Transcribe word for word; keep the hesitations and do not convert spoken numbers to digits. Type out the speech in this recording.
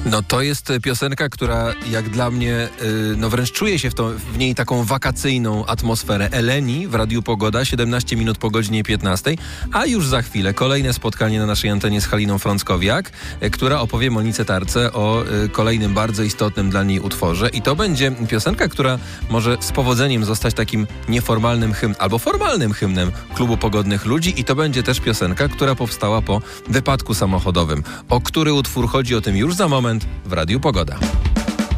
No to jest piosenka, która jak dla mnie, yy, no wręcz czuje się w, to, w niej taką wakacyjną atmosferę. Eleni w Radiu Pogoda, siedemnaście minut po godzinie piętnastej, a już za chwilę kolejne spotkanie na naszej antenie z Haliną Frąckowiak, yy, która opowie Monice Tarce o yy, kolejnym bardzo istotnym dla niej utworze. I to będzie piosenka, która może z powodzeniem zostać takim nieformalnym hymnem, albo formalnym hymnem Klubu Pogodnych Ludzi. I to będzie też piosenka, która powstała po wypadku samochodowym. O który utwór chodzi, o tym już za moment w Radiu Pogoda.